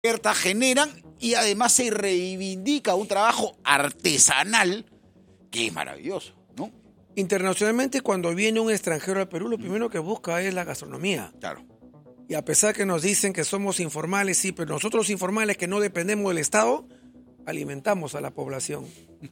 generan y además se reivindica un trabajo artesanal que es maravilloso, ¿no? Internacionalmente, cuando viene un extranjero al Perú, lo primero que busca es la gastronomía. Claro. Y a pesar que nos dicen que somos informales, sí, pero nosotros informales que no dependemos del Estado, alimentamos a la población.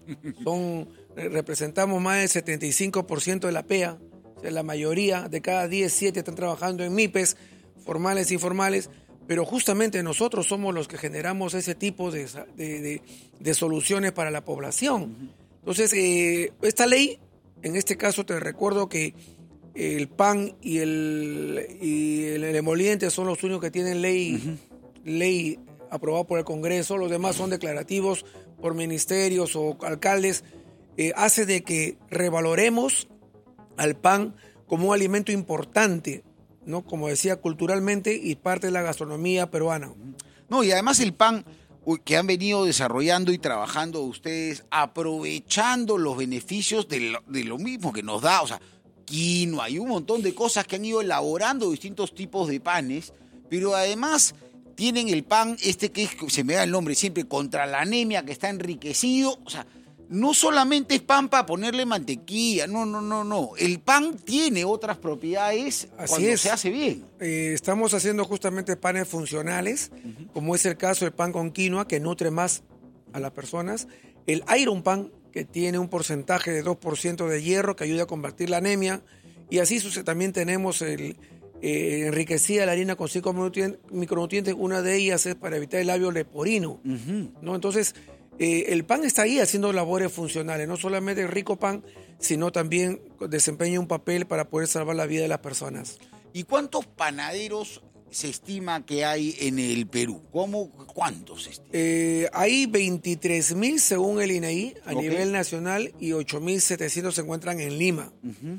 Representamos más del 75% de la PEA. O sea, la mayoría de cada 10, 7 están trabajando en MIPES, formales e informales, pero justamente nosotros somos los que generamos ese tipo de soluciones para la población. Entonces, esta ley, en este caso te recuerdo que el PAN y el emoliente son los únicos que tienen ley aprobada por el Congreso, los demás son declarativos por ministerios o alcaldes, hace de que revaloremos al pan como un alimento importante, ¿no? Como decía, culturalmente y parte de la gastronomía peruana. No, y además el pan que han venido desarrollando y trabajando ustedes, aprovechando los beneficios de lo mismo que nos da, o sea, quinoa, hay un montón de cosas que han ido elaborando distintos tipos de panes, pero además tienen el pan que se me da el nombre siempre, contra la anemia, que está enriquecido, o sea, no solamente es pan para ponerle mantequilla, no. El pan tiene otras propiedades cuando se hace bien. Estamos haciendo justamente panes funcionales, como es el caso del pan con quinoa, que nutre más a las personas. El Iron Pan, que tiene un porcentaje de 2% de hierro, que ayuda a combatir la anemia. Y así también tenemos enriquecida la harina con 5 micronutrientes. Una de ellas es para evitar el labio leporino, ¿no? Entonces, el pan está ahí haciendo labores funcionales, no solamente el rico pan, sino también desempeña un papel para poder salvar la vida de las personas. ¿Y cuántos panaderos se estima que hay en el Perú? ¿Cuántos se estima? Hay 23.000 según el INEI a nivel nacional y 8.700 se encuentran en Lima.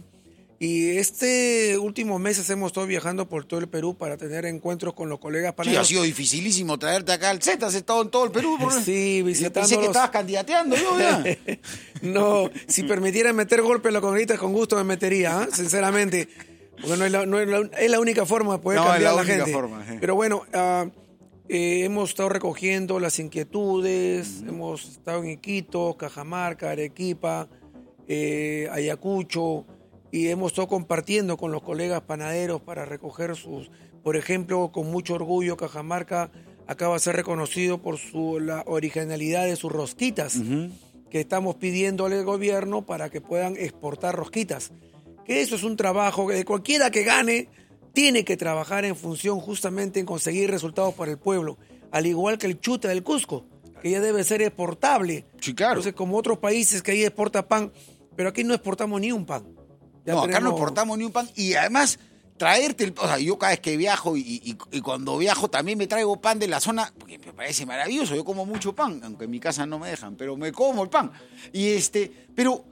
Y este último mes hemos estado viajando por todo el Perú para tener encuentros con los colegas panaderos. Sí, ha sido dificilísimo traerte acá al Z, has estado en todo el Perú. Sí, visitándolos. Pensé que estabas candidateando yo ya. No, si permitieran meter golpes en los congresistas, con gusto me metería, sinceramente. Porque es la única forma de poder cambiar a la gente. Pero bueno, hemos estado recogiendo las inquietudes, hemos estado en Iquitos, Cajamarca, Arequipa, Ayacucho, y hemos estado compartiendo con los colegas panaderos para recoger por ejemplo, con mucho orgullo, Cajamarca acaba de ser reconocido por la originalidad de sus rosquitas, que estamos pidiéndole al gobierno para que puedan exportar rosquitas. Que eso es un trabajo que cualquiera que gane tiene que trabajar en función justamente en conseguir resultados para el pueblo, al igual que el chuta del Cusco, que ya debe ser exportable. Sí, claro. Entonces, como otros países que ahí exporta pan, pero aquí no exportamos ni un pan. Acá no exportamos ni un pan y además traerte o sea, yo cada vez que viajo y cuando viajo también me traigo pan de la zona, porque me parece maravilloso, yo como mucho pan, aunque en mi casa no me dejan, pero me como el pan. Pero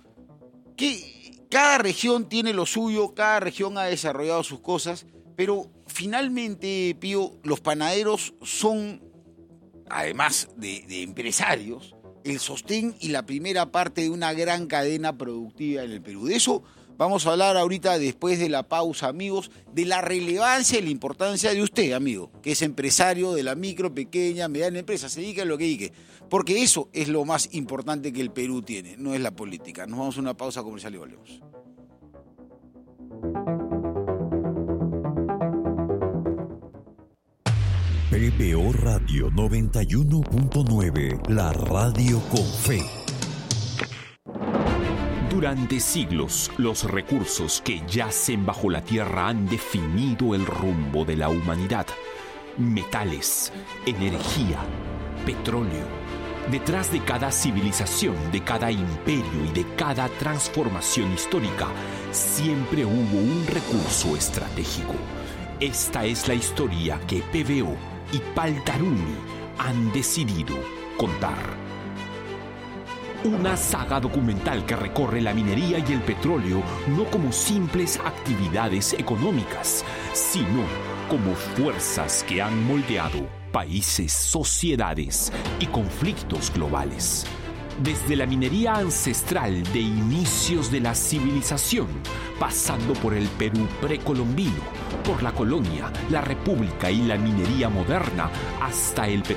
cada región tiene lo suyo, cada región ha desarrollado sus cosas, pero finalmente, Pío, los panaderos son, además de empresarios, el sostén y la primera parte de una gran cadena productiva en el Perú. De eso vamos a hablar ahorita, después de la pausa, amigos, de la relevancia y la importancia de usted, amigo, que es empresario de la micro, pequeña, mediana empresa, se dedique a lo que dedique, porque eso es lo más importante que el Perú tiene, no es la política. Nos vamos a una pausa comercial y volvemos. PBO Radio 91.9, la radio con fe. Durante siglos, los recursos que yacen bajo la tierra han definido el rumbo de la humanidad. Metales, energía, petróleo. Detrás de cada civilización, de cada imperio y de cada transformación histórica, siempre hubo un recurso estratégico. Esta es la historia que PBO y Paltaruni han decidido contar. Una saga documental que recorre la minería y el petróleo no como simples actividades económicas, sino como fuerzas que han moldeado países, sociedades y conflictos globales. Desde la minería ancestral de inicios de la civilización, pasando por el Perú precolombino, por la colonia, la república y la minería moderna, hasta el petróleo